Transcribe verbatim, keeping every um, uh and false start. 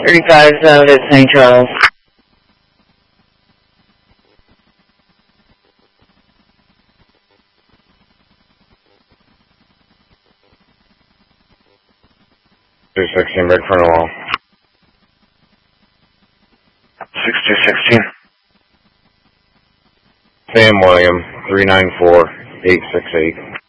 thirty-five zone at Saint Charles. two sixteen, break front of wall. six two sixteen. Sam William, three nine four, eight six eight.